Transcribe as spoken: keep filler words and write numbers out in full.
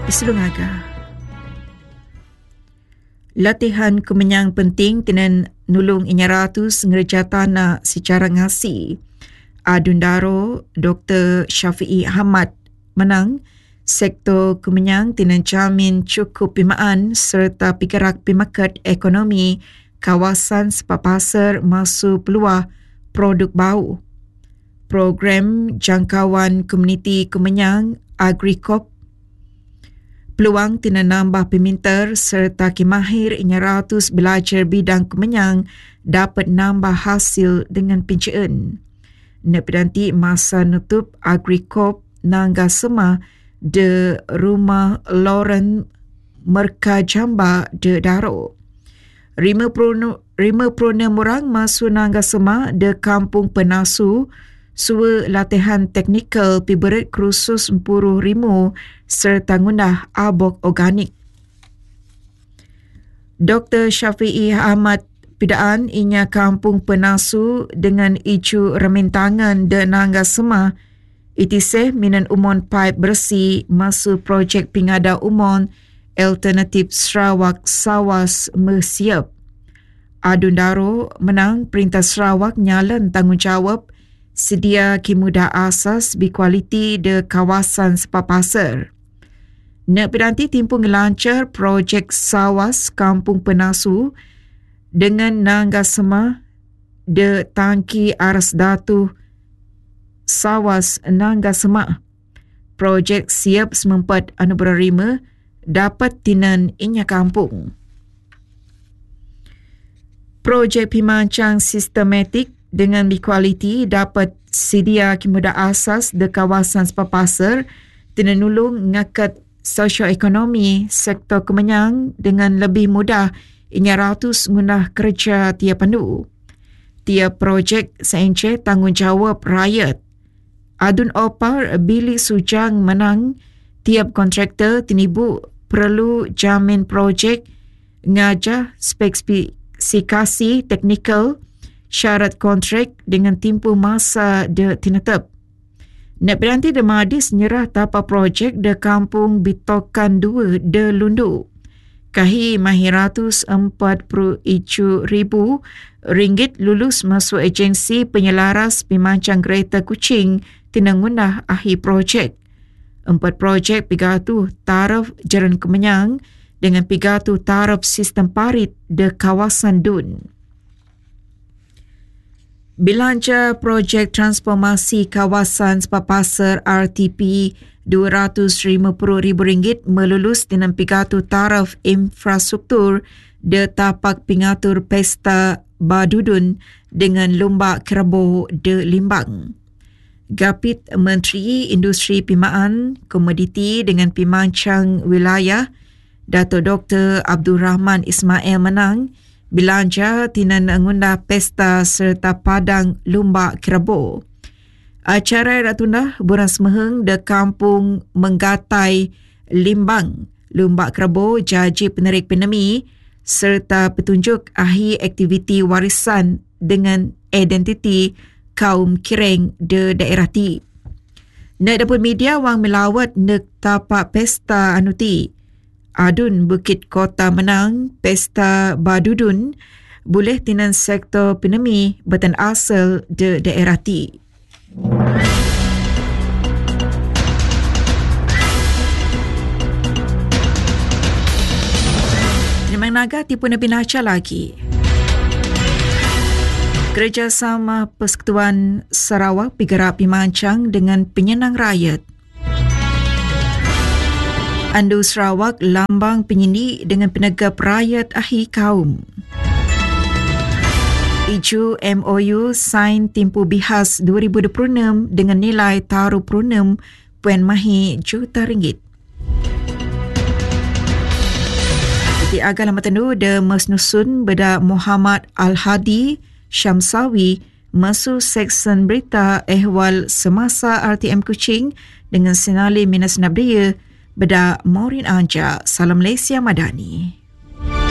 Selungaga. Latihan kemenyang penting tenan nulung inya ratus ngerja tanah secara ngasi. Adun Daro Doktor Syafiee Ahmad menang sektor kemenyang tenan jamin cukup pimaan serta pikerak pimakat ekonomi kawasan sepapasar masu peluah produk bau. Program jangkauan komuniti kemenyang Agricop peluang tina nambah peminter serta kimahir inya ratus belajar bidang kemenyang dapat nambah hasil dengan pincaan. Nepedanti masa nutup Agricop Nangga Sema de Rumah Lauren Merka Jamba de Daro. Rima puluh orang masuk Nangga Sema de Kampung Penasu sua latihan teknikal piberet kursus empuru rimu serta ngundah abok organik. Doktor Syafiee Ahmad pidaan inya Kampung Penasu dengan icu remintangan de Nangga Sema itiseh minan umon pipe bersih masuk projek pingada umon alternatif Sarawak Sawas Mersiap. Adun Daro menang Perintah Sarawak nyalan tanggungjawab sedia kimudah asas berkualiti de kawasan sepapasar. Nak peranti timpu ngelancar projek Sawas Kampung Penasu dengan Nangga Sema de tangki aras datu Sawas Nangga Sema. Projek siap semempat anugerah rima dapat tinan inya kampung. Projek pimancang sistematik dengan berkualiti dapat sedia kimudah asas de kawasan sepapasar tina nulung ngakat sosioekonomi sektor kemenyang dengan lebih mudah inya ratus ngundah kerja tiap pandu. Tiap projek seenceh tanggungjawab rakyat. Adun Opar Billy Sujang menang tiap kontraktor tinibu perlu jamin projek ngajah spesifikasi teknikal syarat kontrak dengan tempoh masa de tinetap. Nak berhenti de Madis nyerah tapa projek de Kampung Bitokan dua de Lundu. Kahi mahi ratus empat puluh icu ribu ringgit lulus masuk agensi penyelaras pimancang kereta kucing tinangunah akhir projek. Empat projek pigatu taraf jaran kemenyang dengan pigatu taraf sistem parit de kawasan Dun. Belanja projek transformasi kawasan sepapasar R T P dua ratus lima puluh ribu ringgit melulus dengan pigatu taraf infrastruktur de tapak pingatur pesta Badudun dengan Lumbak Kerabo de Limbang. Gapit Menteri Industri Pimaan, Komoditi dengan Pimancang Wilayah Dato' Doktor Abdul Rahman Ismail menang belanja tinan ngundah pesta serta padang Lumbak Kerabo. Acara ratundah bulan semeheng de Kampung Menggatai Limbang, Lumbak Kerabo jaji penerik penemi serta petunjuk akhir aktiviti warisan dengan identiti kaum Kireng de daerah ti. Nak dapur media wang melawat nek tapak pesta anuti. Adun Bukit Kota menang pesta Badudun boleh tinan sektor penemi batan asal de daerah ti. Memang naga tipu Nabi Naca lagi. Kerjasama Persekutuan Sarawak bergerak pimancang dengan penyenang rakyat. Andu Sarawak lambang penyindik dengan penegap rakyat akhir kaum. Iju M O U sign tempoh bihas dua ribu dua puluh enam dengan nilai taruh puluh enam puan mahi juta ringgit. Di agak lama tendu de Mesnusun beda Muhammad Al-Hadi Syamsawi masuk seksen berita ehwal semasa R T M Kuching dengan sinali minus nabdaya beda Maureen Anja. Salam Malaysia Madani.